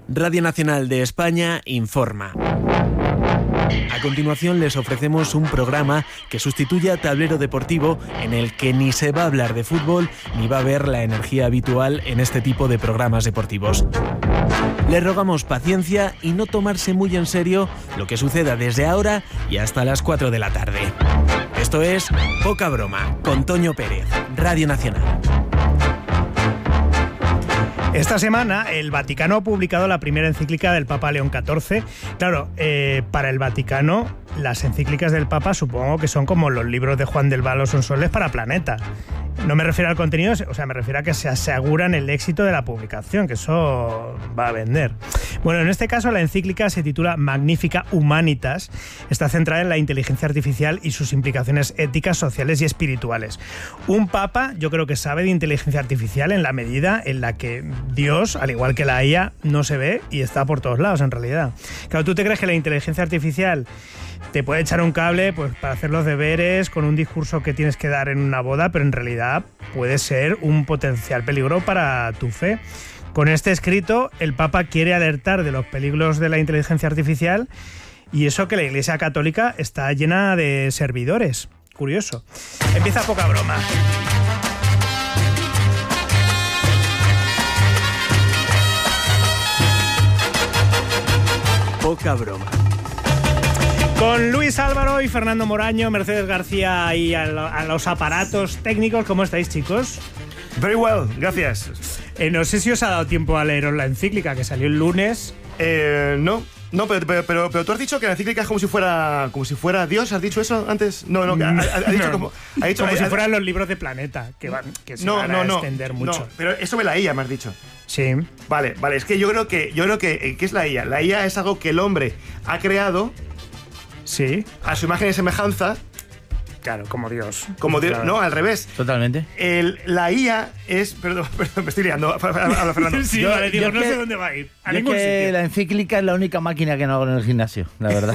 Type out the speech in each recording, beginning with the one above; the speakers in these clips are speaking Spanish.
Radio Nacional de España informa. A continuación les ofrecemos un programa que sustituye a Tablero Deportivo, en el que ni se va a hablar de fútbol ni va a haber la energía habitual en este tipo de programas deportivos. Les rogamos paciencia y no tomarse muy en serio lo que suceda desde ahora y hasta las 4 de la tarde. Esto es Poca Broma, con Toño Pérez, Radio Nacional. Esta semana el Vaticano ha publicado la primera encíclica del Papa León XIV. Claro, para el Vaticano las encíclicas del Papa supongo que son como los libros de Juan del Val o Sonsoles para Planeta. No me refiero al contenido, o sea, me refiero a que se aseguran el éxito de la publicación, que eso va a vender. Bueno, en este caso la encíclica se titula Magnificat Humanitas. Está centrada en la inteligencia artificial y sus implicaciones éticas, sociales y espirituales. Un papa, yo creo que sabe de inteligencia artificial en la medida en la que Dios, al igual que la IA, no se ve y está por todos lados en realidad. Claro, ¿tú te crees que la inteligencia artificial te puede echar un cable pues para hacer los deberes con un discurso que tienes que dar en una boda, pero en realidad puede ser un potencial peligro para tu fe? Con este escrito, el Papa quiere alertar de los peligros de la inteligencia artificial, y eso que la Iglesia Católica está llena de servidores. Curioso. Empieza Poca Broma. Poca Broma. Con Luis Álvaro y Fernando Moraño, Mercedes García y a los aparatos técnicos. ¿Cómo estáis, chicos? Very well, gracias. No sé si os ha dado tiempo a leeros la encíclica, que salió el lunes. No, pero tú has dicho que la encíclica es como si fuera Dios. ¿Has dicho eso antes? No, ha dicho no. como si fueran los libros de Planeta, que se van a extender mucho. No, pero eso me la IA, me has dicho. Sí. Vale, es que yo creo que ¿qué es la IA? La IA es algo que el hombre ha creado. Sí. A su imagen y semejanza. Claro, como Dios. Como Dios, claro. No, al revés. Totalmente. La IA es... Perdón, me estoy liando. Habla, Fernando. Sí, vale, digo, no sé dónde va a ir. A ningún sitio. La encíclica es la única máquina que no hago en el gimnasio, la verdad.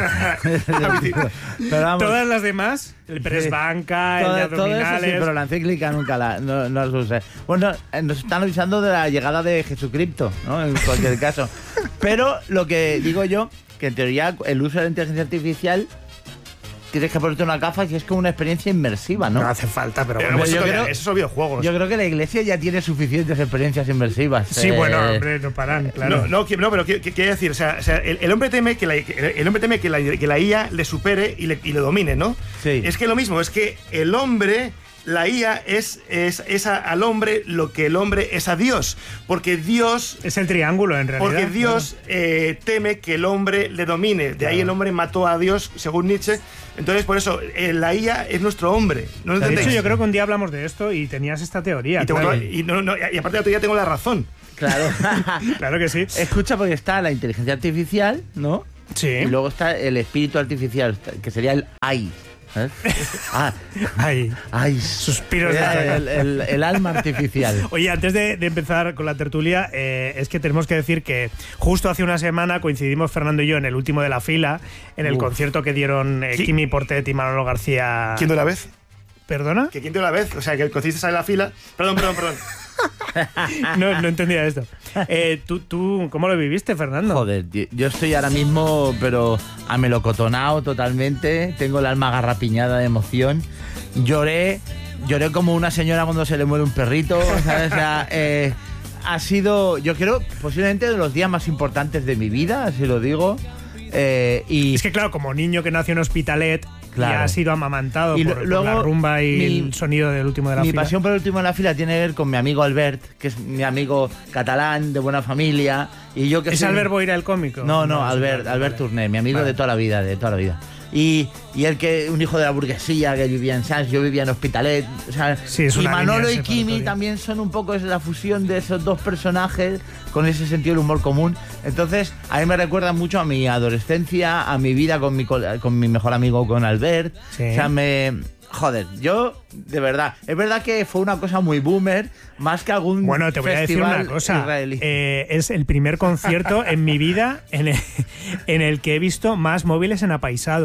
Pero vamos, todas las demás, el press banca, el de abdominales... Todo eso sí, pero la encíclica nunca no las usé. Bueno, nos están avisando de la llegada de Jesucristo, ¿no? En cualquier caso. Pero lo que digo yo, que en teoría el uso de la inteligencia artificial... Tienes que ponerte una gafa y es como una experiencia inmersiva, ¿no? No hace falta, pero bueno. Esos son videojuegos. Yo creo que la Iglesia ya tiene suficientes experiencias inmersivas. Sí, bueno, hombre, no paran, claro. No, pero quiero decir, o sea el hombre teme que la IA le supere y le domine, ¿no? Sí. Es que lo mismo, es que el hombre... La IA es al hombre lo que el hombre es a Dios, porque Dios... Es el triángulo, en realidad. Porque Dios teme que el hombre le domine. De ahí el hombre mató a Dios, según Nietzsche. Entonces, por eso, la IA es nuestro hombre. ¿No lo entendéis? De hecho, yo creo que un día hablamos de esto y tenías esta teoría. Y aparte de la teoría tengo la razón. Claro. Claro que sí. Escucha, porque está la inteligencia artificial, ¿no? Sí. Y luego está el espíritu artificial, que sería el AI. ¿Eh? Ay, suspiros de el alma artificial. Oye, antes de empezar con la tertulia, es que tenemos que decir que justo hace una semana coincidimos Fernando y yo en el último de la fila, en el concierto que dieron Kimi Portet y Manolo García. ¿Quién de la vez? ¿Perdona? ¿Que quién de la vez? O sea, que coincidiste en la fila. Perdón. No entendía esto. ¿Tú cómo lo viviste, Fernando? Joder, yo estoy ahora mismo, pero amelocotonado totalmente. Tengo el alma agarrapiñada de emoción. Lloré como una señora cuando se le muere un perrito, ¿sabes? O sea, ha sido, yo creo, posiblemente de los días más importantes de mi vida, así lo digo. Y es que claro, como niño que nació en Hospitalet, claro, y ha sido amamantado por la rumba y el sonido del último de la fila. Mi pasión por el último de la fila tiene que ver con mi amigo Albert, que es mi amigo catalán, de buena familia. Y yo que ¿Es Albert Boira el cómico? No, Albert Tourné, mi amigo de toda la vida, Y él, que un hijo de la burguesía, que vivía en Sants, yo vivía en Hospitalet. O sea, sí, y Manolo y Kimi también son un poco la fusión de esos dos personajes con ese sentido del humor común. Entonces, a mí me recuerda mucho a mi adolescencia, a mi vida con mi mejor amigo, con Albert. Sí. O sea, joder, yo, de verdad, es verdad que fue una cosa muy boomer, más que algún Bueno, te voy a decir una cosa, israelí. Es el primer concierto en mi vida en el que he visto más móviles en apaisado.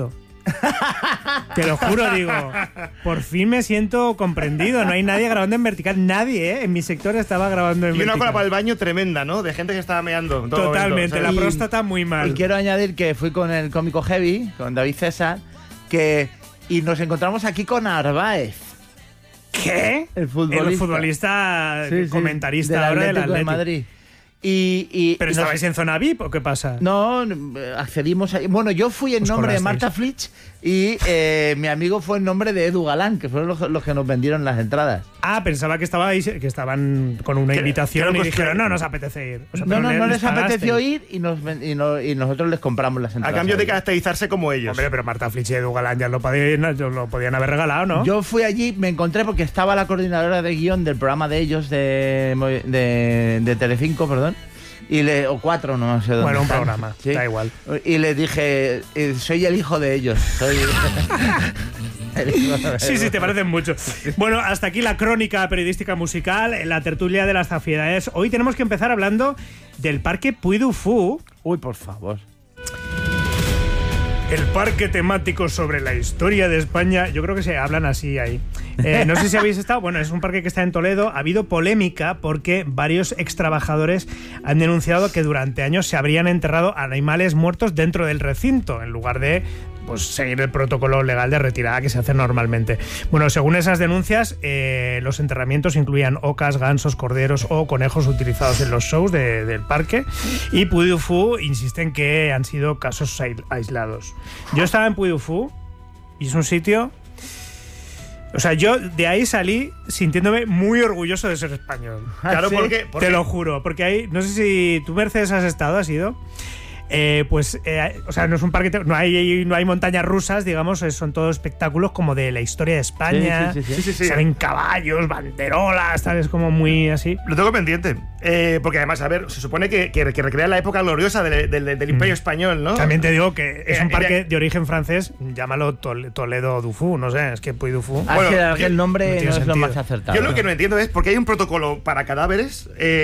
Te lo juro, digo, por fin me siento comprendido. No hay nadie grabando en vertical, nadie, ¿eh? En mi sector estaba grabando en Y vertical. una cola para el baño tremenda, ¿no? De gente que estaba meando. en todo Totalmente, momento, la ¿sabes? próstata muy mal. Y quiero añadir que fui con el cómico Heavy, con David César, y nos encontramos aquí con Arbaez. ¿Qué? El futbolista. El futbolista Sí, sí, comentarista ahora del Atlético de Atlético. Madrid. ¿Pero y estabais en zona VIP o qué pasa? No, accedimos ahí. Bueno, yo fui en Os nombre de colasteis. Marta Flitsch y mi amigo fue en nombre de Edu Galán, que fueron los que nos vendieron las entradas. Ah, pensaba que estaban con una Que- invitación que y no dijeron, costó- no nos apetece ir. O sea, No, pero no les pagasteis. apeteció ir y nosotros les compramos las A entradas. cambio de ellos. caracterizarse como ellos. Hombre, pero Marta Flitsch y Edu Galán ya lo podían haber regalado, ¿no? Yo fui allí, me encontré porque estaba la coordinadora de guión del programa de ellos de Telecinco, perdón. O 4, no sé dónde. Bueno, un están. programa, Sí. da igual. Y les dije, soy el hijo de ellos. Soy el hijo de Sí, sí, te parecen mucho. Bueno, hasta aquí la crónica periodística musical, la tertulia de las zafiedades. Hoy tenemos que empezar hablando del Parque Puy du Fou, Uy, por favor. el parque temático sobre la historia de España. Yo creo que se hablan así ahí. No sé si habéis estado. Bueno, es un parque que está en Toledo. Ha habido polémica porque varios extrabajadores han denunciado que durante años se habrían enterrado animales muertos dentro del recinto, en lugar de pues seguir el protocolo legal de retirada que se hace normalmente. Bueno, según esas denuncias, los enterramientos incluían ocas, gansos, corderos o conejos utilizados en los shows del parque. Y Puy du Fou insisten que han sido casos aislados. Yo estaba en Puy du Fou y es un sitio... O sea, yo de ahí salí sintiéndome muy orgulloso de ser español. Claro, ¿sí? porque Te lo juro, porque ahí, no sé si tú, Mercedes, has estado, has ido. O sea, no es un parque, no hay montañas rusas, digamos, son todos espectáculos como de la historia de España. Sí, sí, sí, sí, sí, sí. Se ven caballos, banderolas, tal, es como muy así. Lo tengo pendiente. Porque además, a ver, se supone que recrea la época gloriosa del Imperio Español, ¿no? También te digo que es un Era- parque de origen francés, llámalo Toledo du Fou, no sé, es que Puy du Fou. Bueno, que el nombre no no, tiene es lo sentido. más acertado. Yo lo que no entiendo es por qué hay un protocolo para cadáveres,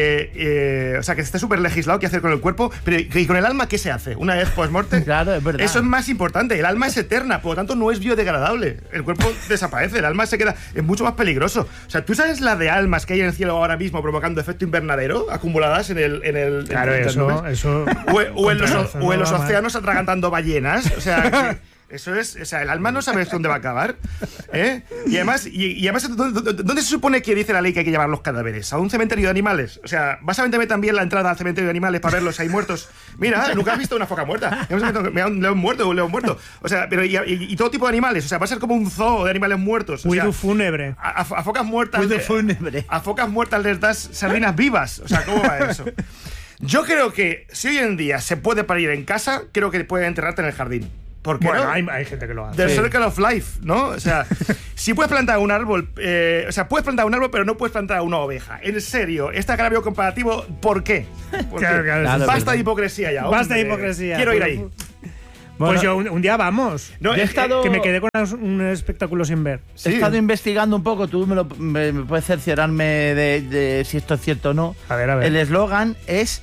o sea, que está súper legislado qué hacer con el cuerpo, pero ¿y con el alma qué se hace? Una vez post-mortem. Claro, es verdad. Eso es más importante. El alma es eterna, por lo tanto no es biodegradable. El cuerpo desaparece, el alma se queda. Es mucho más peligroso. O sea, ¿tú sabes la de almas que hay en el cielo ahora mismo provocando efecto invernadero acumuladas en el Claro, en las nubes? eso. O en los Contra o en los no va mal. océanos atragantando ballenas. O sea, eso es. O sea, el alma no sabes dónde va a acabar. ¿Eh? Y además, ¿dónde se supone que dice la ley que hay que llevar los cadáveres? ¿A un cementerio de animales? O sea, ¿vas a venderme también la entrada al cementerio de animales para verlos ahí muertos? Mira, nunca has visto una foca muerta. Mira, un león muerto, un león muerto. O sea, pero y todo tipo de animales. O sea, va a ser como un zoo de animales muertos. O Puy sea, du fúnebre. a focas muertas. Puy du fúnebre. A focas muertas les das sardinas vivas. O sea, ¿cómo va eso? Yo creo que si hoy en día se puede parir en casa, creo que puede enterrarte en el jardín. ¿Por qué Bueno, no? hay gente que lo hace. The Sí. Circle of Life, ¿no? O sea, si puedes plantar un árbol, puedes plantar un árbol, pero no puedes plantar una oveja. En serio, este agravio comparativo, ¿por qué? ¿Por Claro, qué? claro, Claro, sí, Basta sí. de hipocresía ya. Basta de hombre. hipocresía. Quiero ir ahí. Pues Bueno, yo un día vamos. No, yo he estado- Que me quedé con un espectáculo sin ver. Sí. He estado investigando un poco, tú me puedes cerciorarme de si esto es cierto o no. A ver, a ver. El eslogan es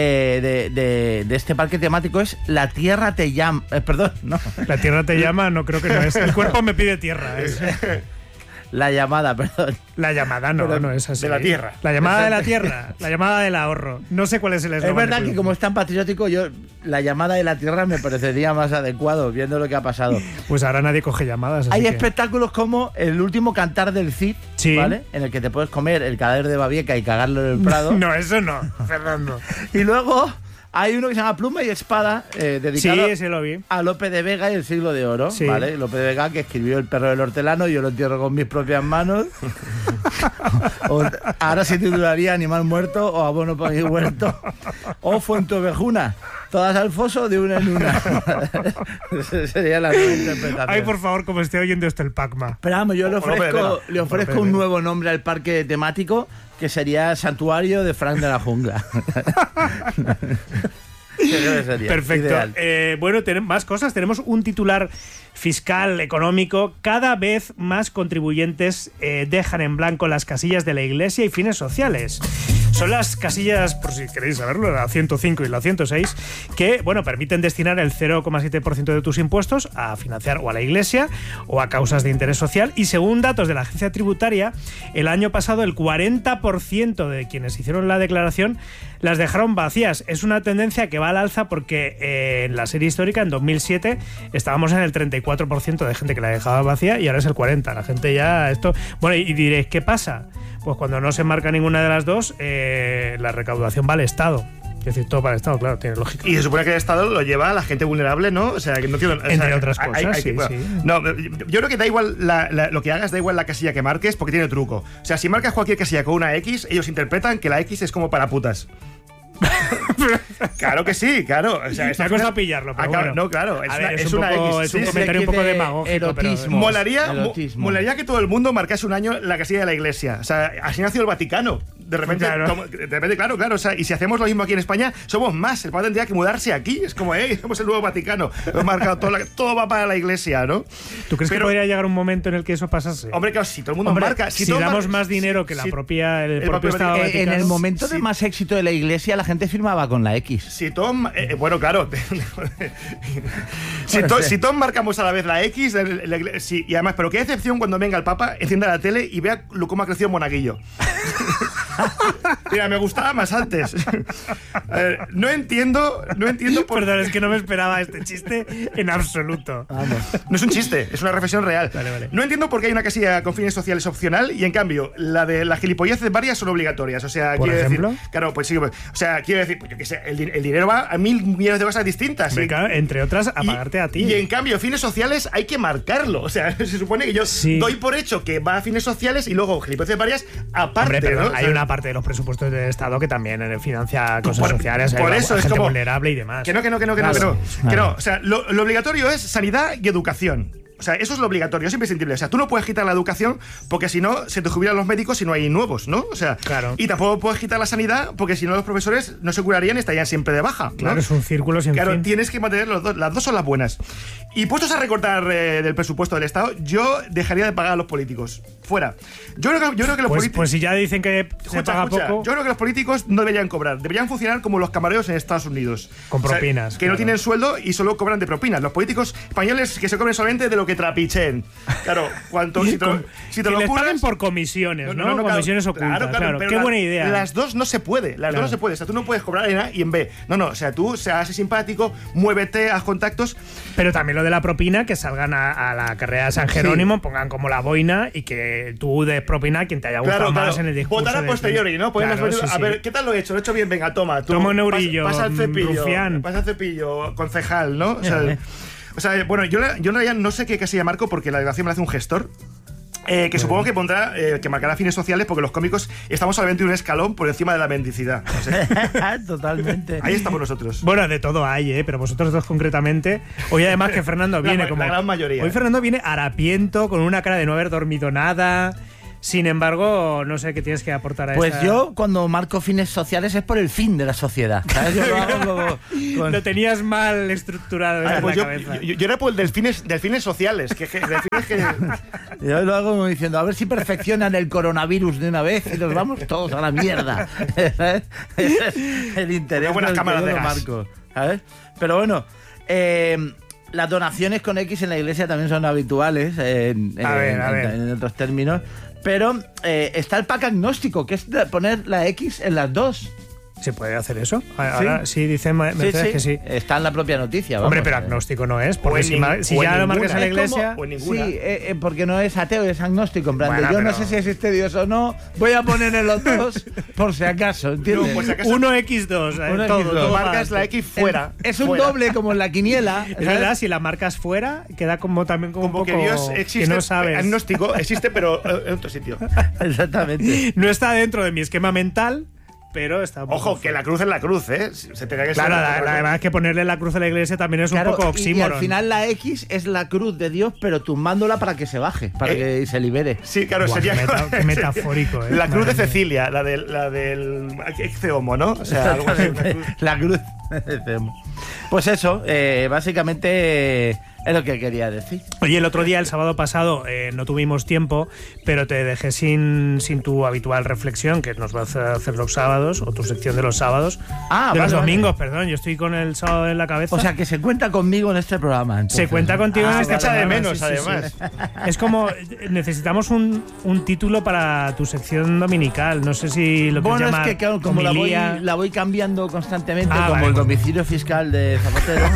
de este parque temático es La Tierra te llama. Perdón, no. La tierra te llama, no creo que no es. El cuerpo me pide tierra. Es. La llamada, perdón. La llamada no es así. de la tierra. La llamada de la tierra. La llamada del ahorro. No sé cuál es el eslogan. Es verdad de que Puy como du es tan patriótico, la llamada de la Tierra me parecería más adecuado viendo lo que ha pasado. Fou. Pues ahora nadie coge llamadas. así Hay que- espectáculos como el último cantar del Cid, Sí. ¿vale? En el que te puedes comer el cadáver de Babieca y cagarlo en el Prado. No, eso no, Fernando. Y luego hay uno que se llama Pluma y Espada, Sí, dedicado ese lo vi. a Lope de Vega y el Siglo de Oro, Sí. ¿vale? Lope de Vega, que escribió El perro del hortelano, yo lo entierro con mis propias manos. Ahora se titularía Animal muerto o Abono para mi huerto. O Fuentovejuna, todas al foso de una en una. Esa sería la nueva interpretación. Ay, por favor, como esté oyendo esto el Pacma. Pero vamos, yo le O Lope de Vega. ofrezco un nuevo nombre al parque temático que sería Santuario de Frank de la Jungla. Creo que sería Perfecto. ideal. Bueno, tenemos más cosas. Tenemos un titular fiscal, económico, cada vez más contribuyentes dejan en blanco las casillas de la Iglesia y fines sociales. Son las casillas, por si queréis saberlo, la 105 y la 106, que, bueno, permiten destinar el 0,7% de tus impuestos a financiar o a la Iglesia o a causas de interés social. Y según datos de la agencia tributaria, el año pasado el 40% de quienes hicieron la declaración las dejaron vacías. Es una tendencia que va al alza porque en la serie histórica, en 2007, estábamos en el 34% de gente que la dejaba vacía y ahora es el 40%. La gente ya esto... Bueno, y diréis, ¿qué pasa? Pues cuando no se marca ninguna de las dos, la recaudación va al Estado. Es decir, todo para el Estado, claro, tiene lógica. Y se supone que el Estado lo lleva a la gente vulnerable, ¿no? O sea, que no tiene... Entre otras cosas, sí. No, yo creo que da igual lo que hagas, da igual la casilla que marques, porque tiene truco. O sea, si marcas cualquier casilla con una X, ellos interpretan que la X es como para putas. Claro que sí, claro. O sea, me ha costado pillarlo, pero bueno. No, claro, es una X. Es un comentario un poco demagógico. Erotismo. Molaría que todo el mundo marcase un año la casilla de la Iglesia. O sea, así nació el Vaticano. De repente, claro. O sea, y si hacemos lo mismo aquí en España, somos más. El Papa tendría que mudarse aquí. Es como, somos el nuevo Vaticano. Hemos marcado todo va para la Iglesia, ¿no? ¿Tú crees que podría llegar un momento en el que eso pasase? Hombre, claro, si todo el mundo marca... Si damos más dinero que el propio Estado Vaticano... En el momento de más éxito de la Iglesia, la gente firmaba con la X. Si todos... bueno, claro. Si todos marcamos a la vez la X... y además, pero qué decepción cuando venga el Papa, encienda la tele y vea cómo ha crecido Monaguillo. Mira, me gustaba más antes. No entiendo por... Perdón, es que no me esperaba este chiste en absoluto. Vamos. No es un chiste, es una reflexión real. Vale. No entiendo por qué hay una casilla con fines sociales opcional y en cambio la de las gilipolleces varias son obligatorias. O sea, ¿por ejemplo? Decir, claro, pues sí, o sea, quiero decir, pues yo qué sé, el dinero va a 1.000 millones de cosas distintas. Claro, entre otras, a pagarte a ti. Y en cambio, fines sociales hay que marcarlo. O sea, se supone que yo doy por hecho que va a fines sociales y luego gilipolleces varias aparte. Hombre, pero ¿no? hay una parte de los presupuestos del Estado que también financia cosas sociales, por eso es gente como vulnerable y demás. Que no. O sea, lo obligatorio es sanidad y educación. O sea, eso es lo obligatorio, es imprescindible. O sea, tú no puedes quitar la educación porque si no se te jubilan los médicos y no hay nuevos, ¿no? O sea, claro. Y tampoco puedes quitar la sanidad porque si no los profesores no se curarían y estarían siempre de baja, ¿no? Claro, es un círculo sin fin. Claro, tienes que mantener los dos. Las dos son las buenas. Y puestos a recortar del presupuesto del Estado, yo dejaría de pagar a los políticos. Fuera. Yo creo que los políticos... Pues si ya dicen que se paga poco... Yo creo que los políticos no deberían cobrar. Deberían funcionar como los camareros en Estados Unidos. Con propinas. O sea, que no tienen sueldo y solo cobran de propinas. Los políticos españoles que se cobren solamente de lo que trapichen. Claro, si te lo les curas, paguen por comisiones, ¿no? Comisiones ocultas. Claro. Qué buena idea. Las dos no se puede. Dos no se puede. O sea, tú no puedes cobrar en A y en B. No. O sea, tú seas simpático, muévete, haz contactos. Pero también lo de la propina, que salgan a la carrera de San Jerónimo, pongan como la boina y que tú des propina a quien te haya gustado más en el discurso. Votar a posteriori, ¿no? A ver, ¿qué tal lo he hecho? Lo he hecho bien, venga, toma. Toma un eurillo, pasa el cepillo, rufián. Pasa el cepillo, concejal, ¿no? O sea, bueno, yo en realidad no sé qué casilla marco porque la delegación me la hace un gestor. Que supongo que pondrá, que marcará fines sociales porque los cómicos estamos solamente un escalón por encima de la mendicidad. No sé. Totalmente. Ahí estamos nosotros. Bueno, de todo hay, pero vosotros dos concretamente. Hoy además que Fernando viene como... La gran mayoría. Hoy Fernando viene harapiento, con una cara de no haber dormido nada... Sin embargo, no sé qué tienes que aportar a Pues yo, cuando marco fines sociales, es por el fin de la sociedad. ¿Sabes? Yo lo hago como... Lo tenías mal estructurado en la cabeza. Yo era por delfines sociales. Yo lo hago como diciendo, a ver si perfeccionan el coronavirus de una vez y nos vamos todos a la mierda. Ese es el interés buenas del cámaras que yo de lo gas. marco. ¿Sabes? Pero bueno... las donaciones con X en la Iglesia también son habituales en otros términos. Pero está el pack agnóstico, que es poner la X en las dos. ¿Se puede hacer eso? Ahora sí, dice Mercedes que sí. Está en la propia noticia. Vamos. Hombre, pero agnóstico no es. Porque si ya lo marcas en la Iglesia... Sí, porque no es ateo, es agnóstico. En plan, yo no sé si existe Dios o no, voy a poner en los dos por si acaso, ¿entiendes? No, por si acaso. 1x2. Todo marcas la X fuera. Es un doble como en la quiniela. Es verdad, si la marcas fuera, queda también como un poco... que Dios existe, que no sabes. Agnóstico existe, pero en otro sitio. Exactamente. No está dentro de mi esquema mental... Pero está ojo, que la cruz es la cruz, ¿eh? Se tenga que claro, además que ponerle la cruz a la Iglesia también es un poco oxímoron. Y al final la X es la cruz de Dios, pero tumbándola para que se baje, para que se libere. Sí, claro, sería... Qué metafórico, ¿eh? La cruz de Cecilia, la del Ecceomo, ¿no? O sea, algo así, la cruz de Ecceomo. Pues eso, básicamente Es lo que quería decir. Oye, el otro día, el sábado pasado, no tuvimos tiempo, pero te dejé sin tu habitual reflexión, que nos vas a hacer los sábados, o tu sección de los sábados. De los domingos, perdón, yo estoy con el sábado en la cabeza. O sea, que se cuenta conmigo en este programa. Entonces. Se cuenta contigo en este programa. de menos, además. Sí. Es como, necesitamos un título para tu sección dominical, no sé si lo quieres llamar. Bueno, es que como la voy cambiando constantemente, como el domicilio fiscal de Zapatero.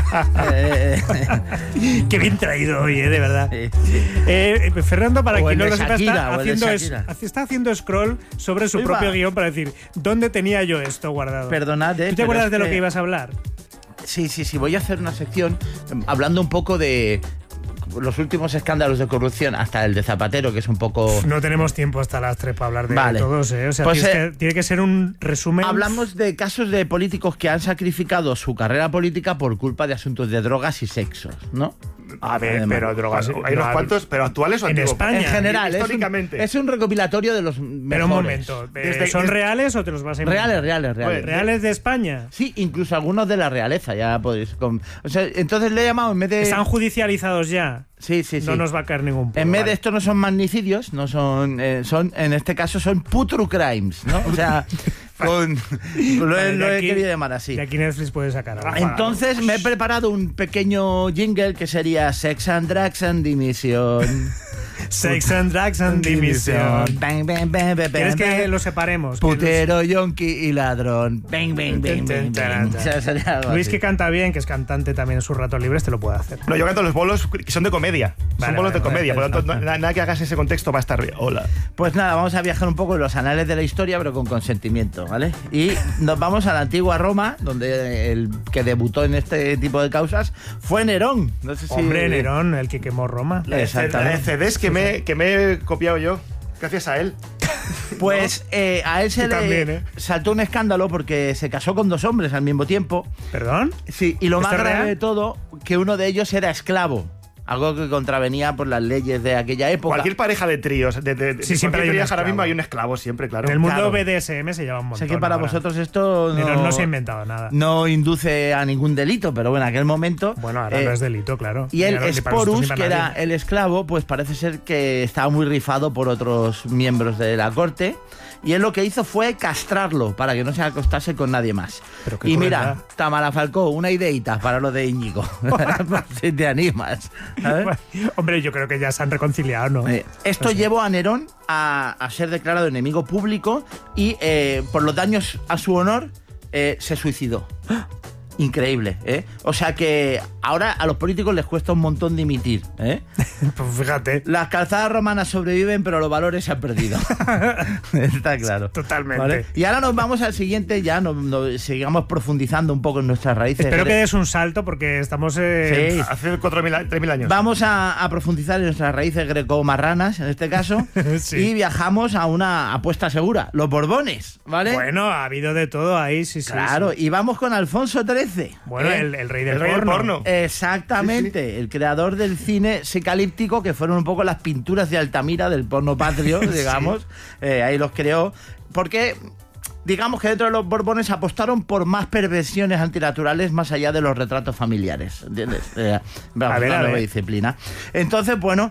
Qué bien traído hoy, de verdad. Fernando, para quien no lo sepa, está haciendo scroll sobre su propio guión para decir, ¿dónde tenía yo esto guardado? Perdonad, ¿Tú te acuerdas de lo que ibas a hablar? Sí, voy a hacer una sección hablando un poco de los últimos escándalos de corrupción, hasta el de Zapatero, que es un poco... No tenemos tiempo hasta las 3 para hablar de todos, ¿eh? O sea, pues tiene que ser un resumen. Hablamos de casos de políticos que han sacrificado su carrera política por culpa de asuntos de drogas y sexos, ¿no? A ver, pero drogas... Hay unos cuantos, pero actuales o en antiguos. España. En general, históricamente. Es un recopilatorio de los mejores. Pero un momento, ¿son reales o te los vas a inventar? Reales. ¿Reales de España? Sí, incluso algunos de la realeza, ya podéis... O sea, entonces le he llamado en vez de... ¿Están judicializados ya? Sí. No nos va a caer ningún puro. En vez de esto no son magnicidios, no son, en este caso son putru crimes, ¿no? O sea, lo he querido llamar así. De aquí Netflix puede sacar algo. Entonces me he preparado un pequeño jingle que sería Sex and Drugs and Dimisión. Sex and Drugs and Dimisión. ¿Quieres que lo separemos? Putero, yonki y ladrón. Luis, que canta bien, que es cantante también en sus ratos libres, te lo puede hacer. No, yo canto los bolos que son de comedia. Son bolos de comedia, por lo tanto, nada que hagas ese contexto va a estar bien. Hola. Pues nada, vamos a viajar un poco en los anales de la historia, pero con consentimiento, ¿vale? Y nos vamos a la antigua Roma, donde el que debutó en este tipo de causas fue Nerón. No sé si... Hombre, Nerón, el que quemó Roma. Exactamente. CDs que me he copiado yo, gracias a él. Pues a él se le saltó un escándalo porque se casó con 2 hombres al mismo tiempo. ¿Perdón? Sí, y lo más grave de todo, que uno de ellos era esclavo. Algo que contravenía por las leyes de aquella época. Cualquier pareja de tríos, siempre hay ahora mismo hay un esclavo, siempre, claro. En el mundo BDSM se lleva un montón. Sé que para vosotros esto no se ha inventado nada. No induce a ningún delito, pero bueno, en aquel momento... Bueno, ahora no es delito, claro. Y el Esporus, que era el esclavo, pues parece ser que estaba muy rifado por otros miembros de la corte. Y él lo que hizo fue castrarlo para que no se acostase con nadie más. Y mira, Tamara Falcó, una ideita para lo de Íñigo. Si te animas. Bueno, hombre, yo creo que ya se han reconciliado, ¿no? Esto llevó a Nerón a ser declarado enemigo público y por los daños a su honor se suicidó. Increíble, ¿eh? O sea que ahora a los políticos les cuesta un montón dimitir, ¿eh? Pues fíjate. Las calzadas romanas sobreviven, pero los valores se han perdido. Está claro. Totalmente. ¿Vale? Y ahora nos vamos al siguiente, ya sigamos profundizando un poco en nuestras raíces. Espero que des un salto porque estamos... hace 3.000 años. Vamos a profundizar en nuestras raíces greco-marranas, en este caso, sí. Y viajamos a una apuesta segura, los Borbones, ¿vale? Bueno, ha habido de todo ahí, sí. Claro, y vamos con Alfonso XIII. Bueno, el rey del porno. Exactamente, sí. El creador del cine sicalíptico, que fueron un poco las pinturas de Altamira del porno patrio, digamos. Sí. Ahí los creó. Porque... digamos que dentro de los Borbones apostaron por más perversiones antinaturales más allá de los retratos familiares, ¿entiendes? A ver. Disciplina. Entonces, bueno,